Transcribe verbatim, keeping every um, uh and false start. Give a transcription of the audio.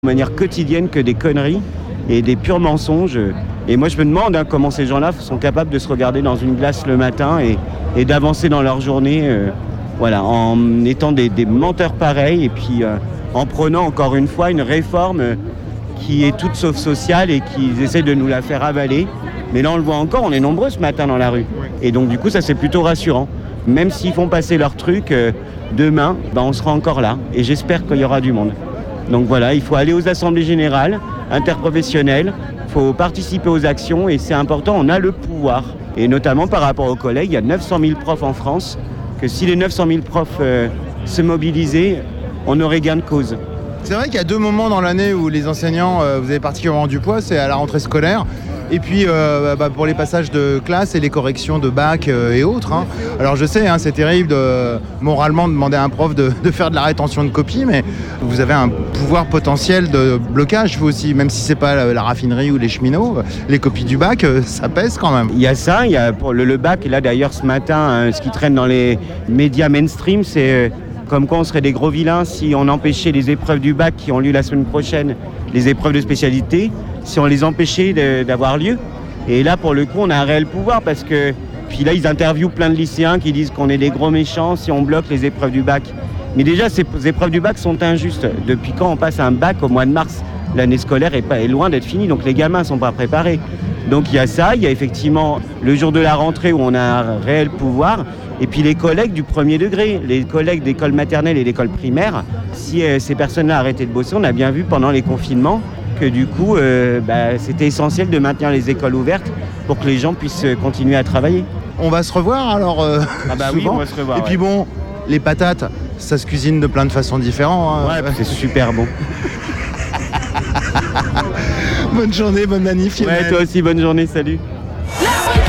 de manière quotidienne que des conneries et des purs mensonges. Et moi je me demande hein, comment ces gens-là sont capables de se regarder dans une glace le matin et, et d'avancer dans leur journée euh, voilà, en étant des, des menteurs pareils et puis euh, en prenant encore une fois une réforme euh, qui est toute sauf sociale et qu'ils essaient de nous la faire avaler. Mais là on le voit encore, on est nombreux ce matin dans la rue. Et donc du coup ça c'est plutôt rassurant. Même s'ils font passer leur truc, euh, demain ben, on sera encore là et j'espère qu'il y aura du monde. Donc voilà, il faut aller aux assemblées générales, interprofessionnelles, il faut participer aux actions et c'est important, on a le pouvoir. Et notamment par rapport aux collègues, il y a neuf cent mille profs en France, que si les neuf cent mille profs euh, se mobilisaient, on aurait gain de cause. C'est vrai qu'il y a deux moments dans l'année où les enseignants, euh, vous avez particulièrement du poids, c'est à la rentrée scolaire et puis euh, bah, pour les passages de classe et les corrections de bac euh, et autres. Hein. Alors je sais, hein, c'est terrible de, moralement de demander à un prof de, de faire de la rétention de copies, mais vous avez un pouvoir potentiel de blocage, vous aussi, même si c'est pas la, la raffinerie ou les cheminots, les copies du bac, euh, ça pèse quand même. Il y a ça, il y a pour le, le bac, et là d'ailleurs ce matin, hein, ce qui traîne dans les médias mainstream, c'est... Euh, Comme quoi on serait des gros vilains si on empêchait les épreuves du bac qui ont lieu la semaine prochaine, les épreuves de spécialité, si on les empêchait de, d'avoir lieu. Et là, pour le coup, on a un réel pouvoir parce que... Puis là, ils interviewent plein de lycéens qui disent qu'on est des gros méchants si on bloque les épreuves du bac. Mais déjà, ces épreuves du bac sont injustes. Depuis quand on passe un bac au mois de mars? L'année scolaire est, pas, est loin d'être finie, donc les gamins ne sont pas préparés. Donc il y a ça, il y a effectivement le jour de la rentrée où on a un réel pouvoir. Et puis les collègues du premier degré, les collègues d'école maternelle et d'école primaire, si euh, ces personnes-là arrêtaient de bosser, on a bien vu pendant les confinements que du coup, euh, bah, c'était essentiel de maintenir les écoles ouvertes pour que les gens puissent continuer à travailler. On va se revoir alors euh, ah bah souvent. Oui, on va se revoir. Et ouais. puis bon, les patates, ça se cuisine de plein de façons différentes. Hein. Ouais, c'est super bon. Bonne journée, bonne manif. Ouais, toi aussi, bonne journée, salut.